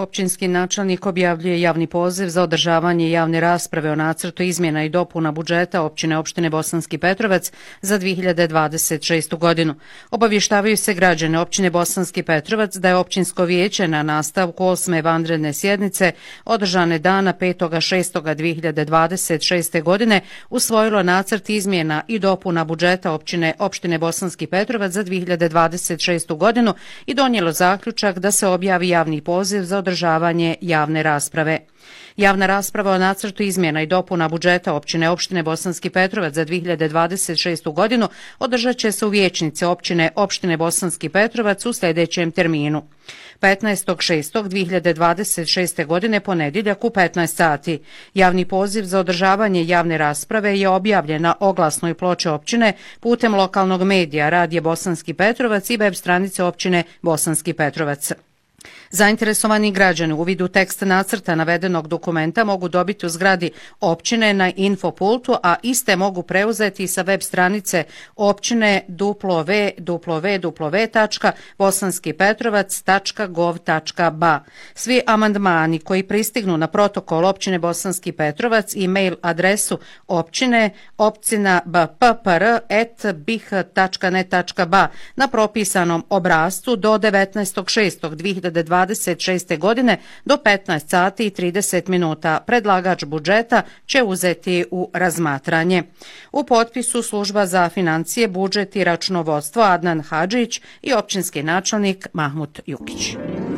općinski načelnik objavljuje javni poziv za održavanje javne rasprave o nacrtu izmjena i dopuna budžeta opštine Bosanski Petrovac za 2026. godinu. Obavještavaju se građane općine Bosanski Petrovac da je općinsko vijeće na nastavku 8. vanredne sjednice održane dana 5.6.2026. godine usvojilo nacrt izmjena i dopuna budžeta opštine Bosanski Petrovac za 2026. godinu i donijelo zaključak da se objavi javni poziv za održavanje javne rasprave. Javna rasprava o nacrtu izmjena i dopuna budžeta opštine Bosanski Petrovac za 2026. godinu održat će se u vijećnici opštine Bosanski Petrovac u sljedećem terminu. 15.6.2026. godine ponedjeljak u 15 sati. Javni poziv za održavanje javne rasprave je objavljen na oglasnoj ploči općine putem lokalnog medija Radije Bosanski Petrovac i web stranice općine Bosanski Petrovac. Zainteresovani građani u vidu teksta nacrta navedenog dokumenta mogu dobiti u zgradi općine na infopultu, a iste mogu preuzeti sa web stranice općine www.bosanskipetrovac.gov.ba. Svi amandmani koji pristignu na protokol općine Bosanski Petrovac i mail adresu općine opcina.bpr@bih.net.ba na propisanom obrascu do 19.6.2026. godine do 15 sati i 30 minuta. Predlagač budžeta će uzeti u razmatranje. U potpisu Služba za financije, budžet i računovodstvo Adnan Hadžić i općinski načelnik Mahmut Jukić.